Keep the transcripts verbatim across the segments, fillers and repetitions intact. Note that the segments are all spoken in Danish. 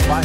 vej.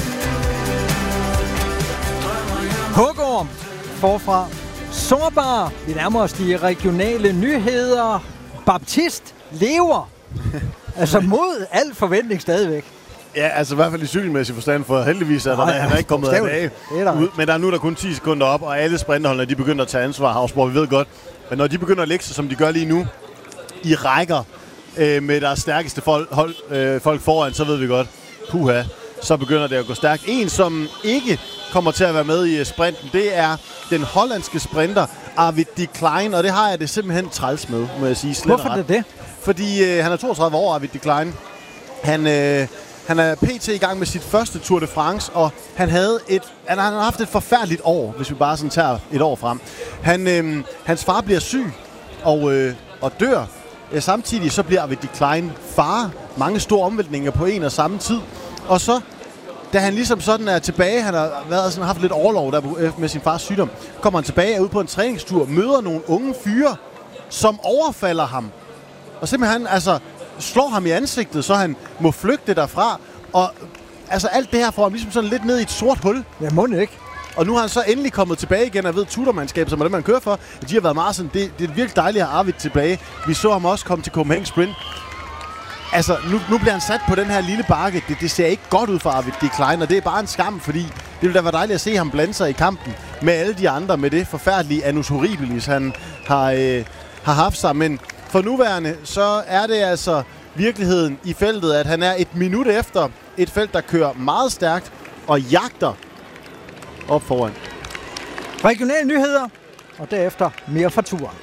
Hugorm forfra. Sårbar. Vi nærmer os de regionale nyheder. Baptist lever. Altså mod al forventning stadigvæk. Ja, altså i hvert fald i cykelmæssig forstand, for heldigvis er der, ja, han er ikke kommet af dage. Men der er nu der kun ti sekunder op, og alle sprinterholdene, de begynder at tage ansvar. Havsborg, vi ved godt. Men når de begynder at lægge sig, som de gør lige nu, i rækker øh, med deres stærkeste folk, hold, øh, folk foran, så ved vi godt, puha, så begynder det at gå stærkt. En, som ikke kommer til at være med i sprinten, det er den hollandske sprinter Arvid de Klein, og det har jeg det simpelthen træls med, må jeg sige. Hvorfor er det det? Fordi øh, han er toogtredive år, Arvid de Klein. Han, øh, han er pt. I gang med sit første Tour de France, og han havde et, han har haft et forfærdeligt år, hvis vi bare sådan tager et år frem. Han, øh, hans far bliver syg og, øh, og dør. Samtidig så bliver Arvid de Klein far. Mange store omvæltninger på en og samme tid. Og så, da han ligesom sådan er tilbage, han har været sådan, haft lidt overlov der med sin fars sygdom, kommer han tilbage, er ude på en træningstur, møder nogle unge fyre, som overfalder ham. Og simpelthen altså slår ham i ansigtet, så han må flygte derfra. Og altså alt det her får ham ligesom sådan lidt ned i et sort hul. Ja, må det ikke. Og nu har han så endelig kommet tilbage igen, og ved tutormandskab, som er det, man kører for. De har været meget sådan, det, det er virkelig dejligt at have Arvid tilbage. Vi så ham også komme til Copenhagen Sprint. Altså, nu, nu bliver han sat på den her lille bakke. Det, det ser ikke godt ud for Arvid de Klein, og det er bare en skam, fordi det ville da være dejligt at se ham blande sig i kampen med alle de andre, med det forfærdelige annus horribilis, han har, øh, har haft sig. Men for nuværende, så er det altså virkeligheden i feltet, at han er et minut efter et felt, der kører meget stærkt og jagter op foran. Regionale nyheder, og derefter mere fra turen.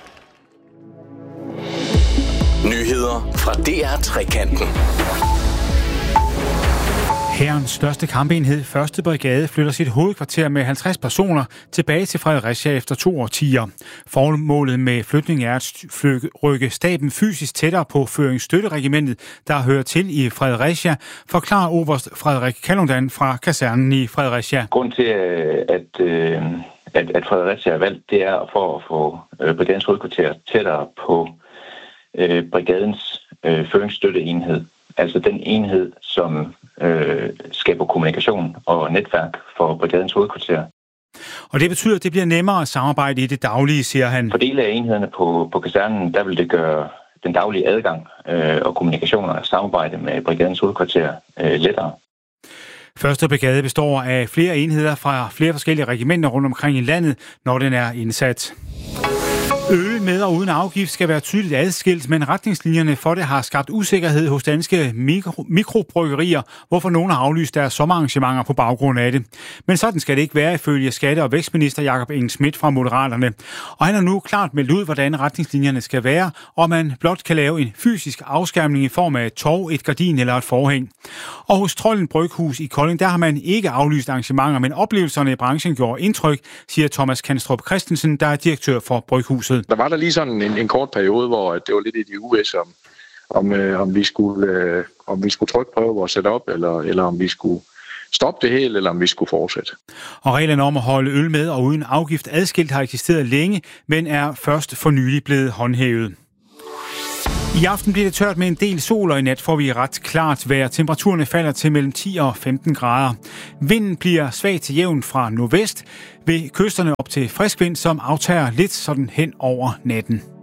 Nyheder fra D R Trekanten. Hærens største kampenhed, første brigade, flytter sit hovedkvarter med halvtreds personer tilbage til Fredericia efter to årtier. Formålet med flytningen er at rykke staben fysisk tættere på Føringsstøtteregimentet, der hører til i Fredericia, forklarer oberst Frederik Kalundan fra kasernen i Fredericia. Grunden til, at, at, at Fredericia er valgt, det er for at få brigadens hovedkvarter tættere på brigadens føringsstøtteenhed. Altså den enhed, som øh, skaber kommunikation og netværk for brigadens hovedkvarter. Og det betyder, at det bliver nemmere at samarbejde i det daglige, siger han. For dele af enhederne på, på kasernen, der vil det gøre den daglige adgang øh, og kommunikation og samarbejde med brigadens hovedkvarter øh, lettere. Første brigade består af flere enheder fra flere forskellige regimenter rundt omkring i landet, når den er indsat. Øl med og uden afgift skal være tydeligt adskilt, men retningslinjerne for det har skabt usikkerhed hos danske mikro- mikrobryggerier, hvorfor nogen har aflyst deres sommerarrangementer på baggrund af det. Men sådan skal det ikke være ifølge skatte- og vækstminister Jakob Engel-Schmidt fra Moderaterne. Og han har nu klart meldt ud, hvordan retningslinjerne skal være, og man blot kan lave en fysisk afskærmning i form af et torv, et gardin eller et forhæng. Og hos Trolden Bryghus i Kolding, der har man ikke aflyst arrangementer, men oplevelserne i branchen gjorde indtryk, siger Thomas Kanstrup Christensen, der er direktør for Bryghuset. Der var der lige sådan en, en kort periode, hvor det var lidt i de U S, om, om, øh, om vi skulle, øh, om vi skulle trykprøve vores setup, eller, eller om vi skulle stoppe det hele, eller om vi skulle fortsætte. Og reglerne om at holde øl med og uden afgift adskilt har eksisteret længe, men er først for nylig blevet håndhævet. I aften bliver det tørt med en del sol, og i nat får vi ret klart vejr. Temperaturerne falder til mellem ti og femten grader. Vinden bliver svag til jævn fra nordvest, ved kysterne op til frisk vind, som aftager lidt sådan hen over natten.